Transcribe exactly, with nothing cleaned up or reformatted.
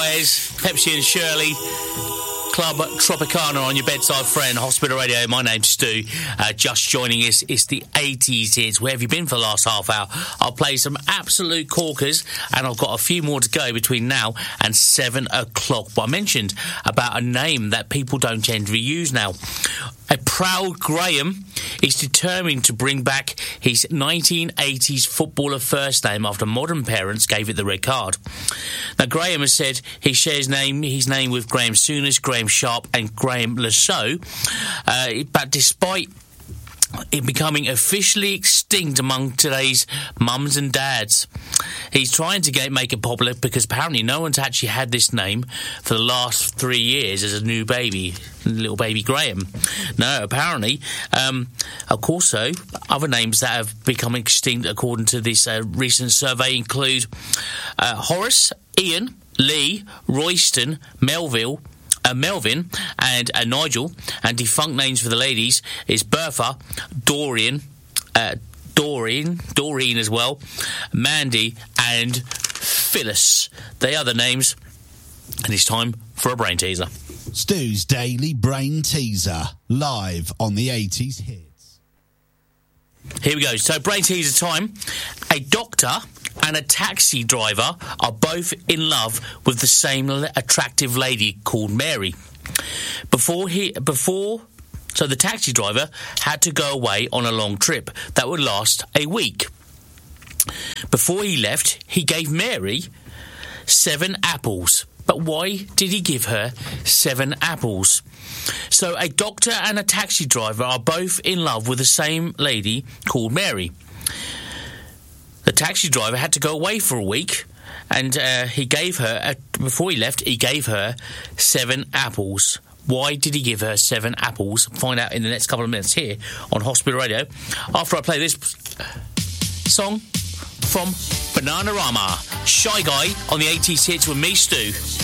Flares, Pepsi and Shirley, Club Tropicana on your bedside friend, Hospital Radio. My name's Stu. Uh, just joining us, it's the eighties hits. Where have you been for the last half hour? I'll play some absolute corkers, and I've got a few more to go between now and seven o'clock. But I mentioned about a name that people don't generally use now. A proud Graham is determined to bring back his nineteen eighties footballer first name after modern parents gave it the red card. Now, Graham has said he shares name, his name with Graham Souness, Graham Sharp and Graham Lasso, uh, but despite it becoming officially extinct among today's mums and dads, he's trying to get make it popular because apparently no one's actually had this name for the last three years as a new baby, little baby Graham. No, apparently, um, of course, so other names that have become extinct according to this uh, recent survey include uh, Horace, Ian, Lee, Royston, Melville, Uh, Melvin and uh, Nigel, and defunct names for the ladies is Bertha, Dorian, uh, Doreen, Doreen as well, Mandy and Phyllis. They are the names, and it's time for a brain teaser. Stu's Daily Brain Teaser, live on the eighties hits. Here we go. So, brain teaser time. A doctor and a taxi driver are both in love with the same attractive lady called Mary. Before he, before, so the taxi driver had to go away on a long trip that would last a week. Before he left, he gave Mary seven apples. But why did he give her seven apples? So a doctor and a taxi driver are both in love with the same lady called Mary. The taxi driver had to go away for a week, and uh, he gave her, uh, before he left, he gave her seven apples. Why did he give her seven apples? Find out in the next couple of minutes here on Hospital Radio, after I play this song from Bananarama. Shy Guy on the eighties hits with me, Stu.